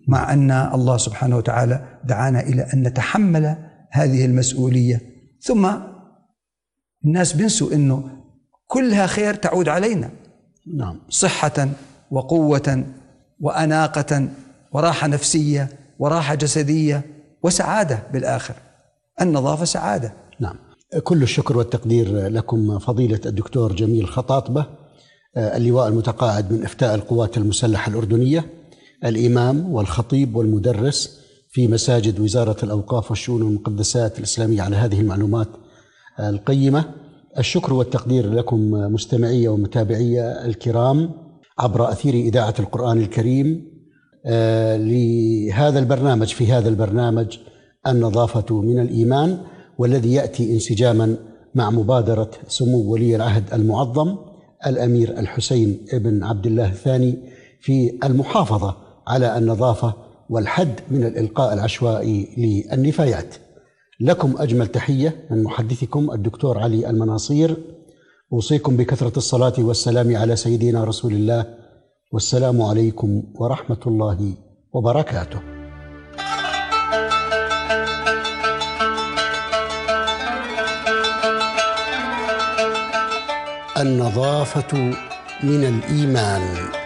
مع أن الله سبحانه وتعالى دعانا إلى أن نتحمل هذه المسؤولية. ثم الناس بينسوا أنه كلها خير تعود علينا. نعم. صحة وقوة وأناقة وراحة نفسية وراحة جسدية وسعادة بالآخر. النظافة سعادة. نعم. كل الشكر والتقدير لكم فضيلة الدكتور جميل خطاطبة، اللواء المتقاعد من إفتاء القوات المسلحة الأردنية، الإمام والخطيب والمدرس في مساجد وزارة الأوقاف والشؤون والمقدسات الإسلامية، على هذه المعلومات القيمة. الشكر والتقدير لكم مستمعي ومتابعي الكرام عبر أثير إذاعة القرآن الكريم لهذا البرنامج، في هذا البرنامج النظافة من الإيمان، والذي يأتي انسجاما مع مبادرة سمو ولي العهد المعظم الأمير الحسين بن عبد الله الثاني في المحافظة على النظافة والحد من الإلقاء العشوائي للنفايات. لكم أجمل تحية من محدثكم الدكتور علي المناصير. أوصيكم بكثرة الصلاة والسلام على سيدنا رسول الله، والسلام عليكم ورحمة الله وبركاته. النظافة من الإيمان.